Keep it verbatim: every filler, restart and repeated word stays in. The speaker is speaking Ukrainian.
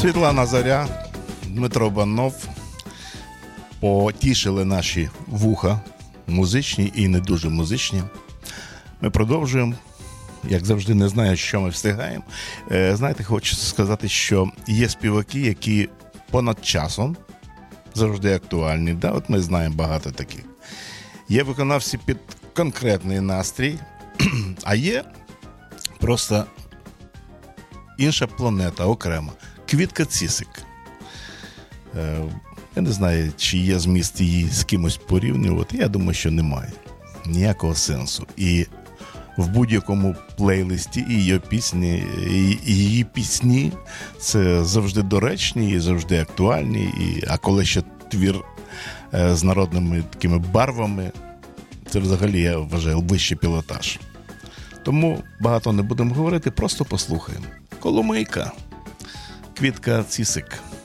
Світлана Зоря, Дмитро Банов потішили наші вуха, музичні і не дуже музичні. Ми продовжуємо. Як завжди, не знаю, що ми встигаємо. Е, знаєте, хочу сказати, що є співаки, які понад часом завжди актуальні. Да? От ми знаємо багато таких. Є виконавці під конкретний настрій, а є просто інша планета, окрема. Квітка Цісик. Е, я не знаю, чи є зміст її з кимось порівнювати. Я думаю, що немає. Ніякого сенсу. І в будь-якому плейлисті і її пісні, і її пісні це завжди доречні і завжди актуальні. І, а коли ще твір е, з народними такими барвами, це взагалі, я вважаю, вищий пілотаж. Тому багато не будемо говорити, просто послухаємо. Коломийка, Квітка Цісик.